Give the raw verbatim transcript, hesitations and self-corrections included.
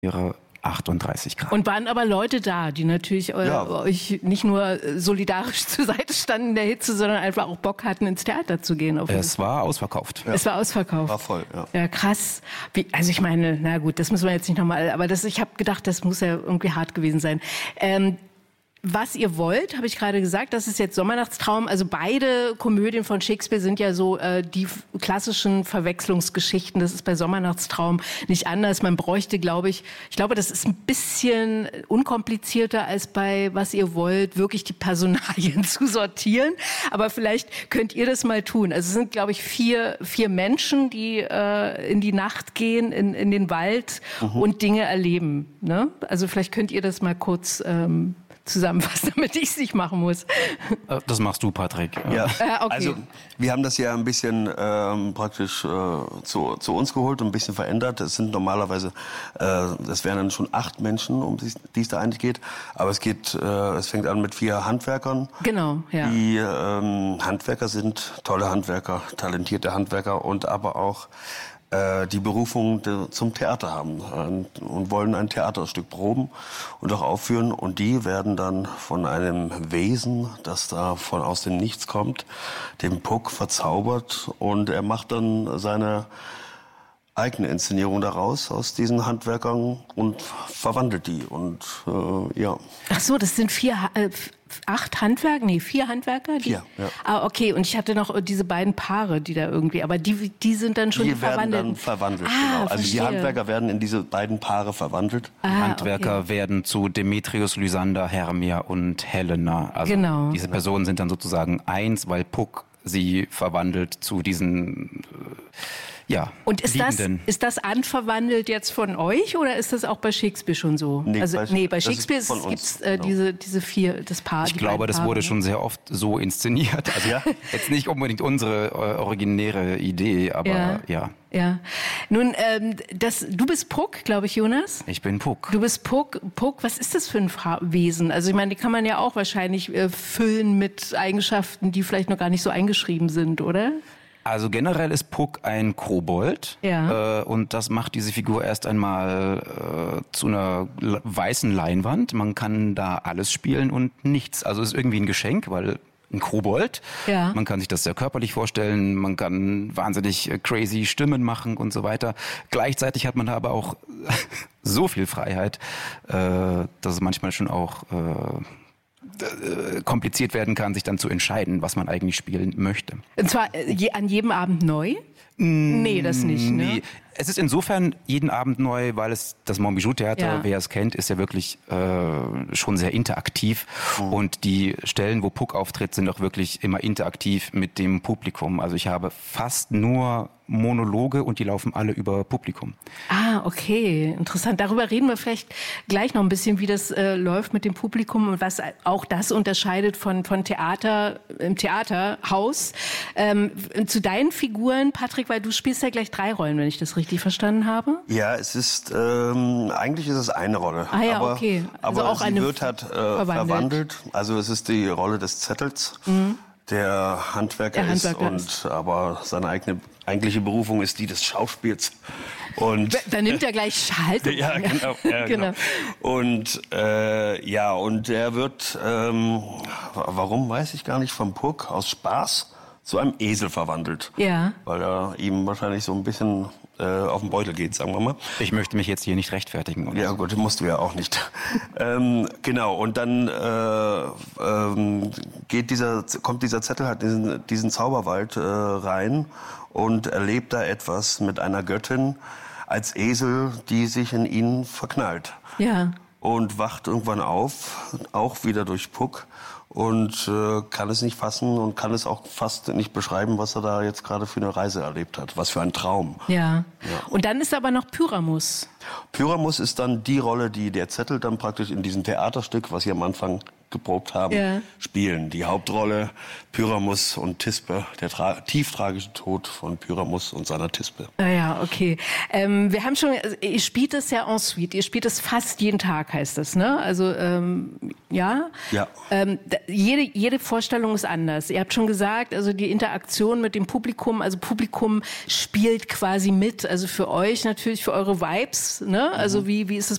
achtunddreißig Grad. Und waren aber Leute da, die natürlich eu- Ja. euch nicht nur solidarisch zur Seite standen in der Hitze, sondern einfach auch Bock hatten, ins Theater zu gehen. Auf jeden Es Fall. war ausverkauft. Es war ausverkauft. War voll, ja. Ja, krass. Wie, also ich meine, na gut, das müssen wir jetzt nicht nochmal, aber das, ich habe gedacht, das muss ja irgendwie hart gewesen sein. Ähm, Was ihr wollt, habe ich gerade gesagt, das ist jetzt Sommernachtstraum. Also beide Komödien von Shakespeare sind ja so äh, die f- klassischen Verwechslungsgeschichten. Das ist bei Sommernachtstraum nicht anders. Man bräuchte, glaube ich, ich glaube, das ist ein bisschen unkomplizierter als bei Was ihr wollt, wirklich die Personalien zu sortieren. Aber vielleicht könnt ihr das mal tun. Also es sind, glaube ich, vier, vier Menschen, die äh, in die Nacht gehen, in, in den Wald mhm. und Dinge erleben. Ne? Also vielleicht könnt ihr das mal kurz ähm, zusammenfassen, damit ich es nicht machen muss. Das machst du, Patrick. Ja, Ah, okay. also wir haben das ja ein bisschen ähm, praktisch äh, zu, zu uns geholt und ein bisschen verändert. Es sind normalerweise, äh, das wären dann schon acht Menschen, um die, die es da eigentlich geht. Aber es geht, äh, es fängt an mit vier Handwerkern. Genau, ja. Die ähm, Handwerker sind tolle Handwerker, talentierte Handwerker und aber auch die Berufung zum Theater haben und wollen ein Theaterstück proben und auch aufführen. Und die werden dann von einem Wesen, das da von aus dem Nichts kommt, dem Puck verzaubert. Und er macht dann seine eigene Inszenierung daraus, aus diesen Handwerkern und verwandelt die. Und äh, ja. Ach so, das sind vier, äh, acht Handwerker? Nee, vier Handwerker? Die? Vier, ja. Ah, okay. Und ich hatte noch diese beiden Paare, die da irgendwie, aber die, die sind dann schon Die die werden Verwandelten. dann verwandelt, Ah, genau. Also verstehe. die Handwerker werden in diese beiden Paare verwandelt. Die Ah, Handwerker okay. werden zu Demetrius, Lysander, Hermia und Helena. Also Genau. diese Personen sind dann sozusagen eins, weil Puck sie verwandelt zu diesen äh, ja, Und ist das, Liebenden. ist das anverwandelt jetzt von euch oder ist das auch bei Shakespeare schon so? Nee, also, bei- nee, bei das ist Shakespeare von gibt uns, es äh, genau. diese, diese vier, das Paar. Ich die glaube, beiden das Paare, wurde ne? schon sehr oft so inszeniert. Also Ja? jetzt nicht unbedingt unsere äh, originäre Idee, aber Ja. ja, Ja. Nun, ähm, das, du bist Puck, glaube ich, Jonas? ich bin Puck. Du bist Puck. Puck, was ist das für ein Fra- Wesen? Also ich meine, die kann man ja auch wahrscheinlich äh, füllen mit Eigenschaften, die vielleicht noch gar nicht so eingeschrieben sind, oder? Also generell ist Puck ein Kobold Ja. äh, und das macht diese Figur erst einmal äh, zu einer l- weißen Leinwand. Man kann da alles spielen und nichts. Also ist irgendwie ein Geschenk, weil ein Kobold. Ja. Man kann sich das sehr körperlich vorstellen, man kann wahnsinnig äh, crazy Stimmen machen und so weiter. Gleichzeitig hat man da aber auch so viel Freiheit, äh, dass es manchmal schon auch äh, äh, kompliziert werden kann, sich dann zu entscheiden, was man eigentlich spielen möchte. Und zwar äh, je, an jedem Abend neu? Nee, das nicht, ne? Nee, es ist insofern jeden Abend neu, weil es das Monbijou-Theater, Ja. wer es kennt, ist ja wirklich äh, schon sehr interaktiv. Mhm. Und die Stellen, wo Puck auftritt, sind auch wirklich immer interaktiv mit dem Publikum. Also ich habe fast nur Monologe und die laufen alle über Publikum. Ah, okay, interessant. Darüber reden wir vielleicht gleich noch ein bisschen, wie das äh, läuft mit dem Publikum und was auch das unterscheidet von, von Theater im Theaterhaus. Ähm, zu deinen Figuren, Patrick, weil du spielst ja gleich drei Rollen, wenn ich das richtig verstanden habe. Ja, es ist, ähm, eigentlich ist es eine Rolle. Ah ja, aber, okay. Also aber auch sie eine wird halt äh, verwandelt. verwandelt. Also es ist die Rolle des Zettels, der Handwerker, Der Handwerker ist, ist. und aber seine eigene, eigentliche Berufung ist die des Schauspiels. Und Da nimmt er gleich Schaltung. ja, an. genau. Ja, Genau. genau. Und äh, ja, und er wird, ähm, wa- warum weiß ich gar nicht, vom Puck aus Spaß zu einem Esel verwandelt. Ja. Weil er ihm wahrscheinlich so ein bisschen äh, auf den Beutel geht, sagen wir mal. Ich möchte mich jetzt hier nicht rechtfertigen. oder Ja so. gut, musst du ja auch nicht. ähm, genau, und dann äh, ähm, geht dieser, kommt dieser Zettel halt in diesen, diesen Zauberwald äh, rein und erlebt da etwas mit einer Göttin als Esel, die sich in ihn verknallt. Ja. Und wacht irgendwann auf, auch wieder durch Puck, und äh, kann es nicht fassen und kann es auch fast nicht beschreiben, was er da jetzt gerade für eine Reise erlebt hat. Was für ein Traum. Ja. Und dann ist aber noch Pyramus. Pyramus ist dann die Rolle, die der Zettel dann praktisch in diesem Theaterstück, was Sie am Anfang geprobt haben, Ja. spielen. Die Hauptrolle Pyramus und Thisbe, der tra- tief tragische Tod von Pyramus und seiner Thisbe. Ah ja, okay. Ähm, wir haben schon, also ihr spielt es ja en suite, ihr spielt es fast jeden Tag, heißt das, ne? Also, ähm, ja? Ja. Ähm, da, jede, jede Vorstellung ist anders. Ihr habt schon gesagt, also die Interaktion mit dem Publikum, also Publikum spielt quasi mit, also für euch natürlich, für eure Vibes, ne? Also wie, wie ist das